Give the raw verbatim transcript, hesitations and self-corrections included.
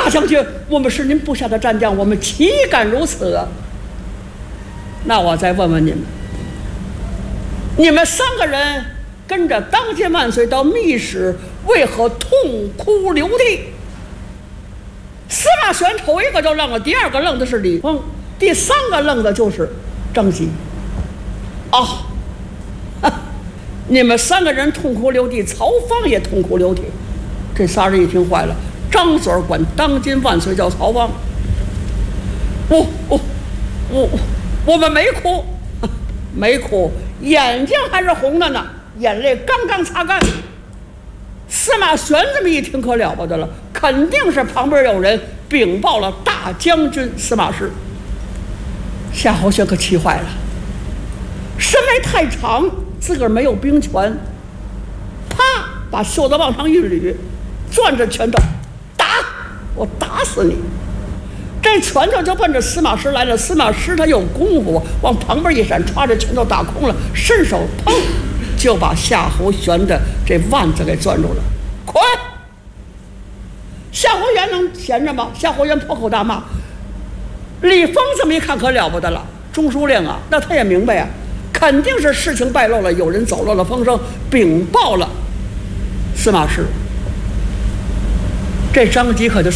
大将军，我们是您部下的战将，我们岂敢如此啊？那我再问问你们，你们三个人跟着当今万岁到密室，为何痛哭流涕？司马玄头一个就愣了，第二个愣的是李丰，第三个愣的就是张吉。哦，你们三个人痛哭流涕，曹芳也痛哭流涕。这仨人一听坏了，张嘴管当今万岁叫曹芳。我我我我们没哭，没哭，眼睛还是红的呢，眼泪刚刚擦干。司马玄这么一听可了不得了，肯定是旁边有人禀报了大将军司马师。夏侯玄可气坏了，身来太长，自个儿没有兵权，啪把袖子往上一捋，攥着拳头打，我打死你！这拳头就奔着司马师来了。司马师他有功夫，往旁边一闪，歘着拳头打空了，伸手砰就把夏侯玄的这腕子给攥住了。快！夏侯玄能闲着吗？夏侯玄破口大骂。李丰这么一看可了不得了，中书令啊，那他也明白啊，肯定是事情败露了，有人走漏了风声，禀报了司马师。这张吉可就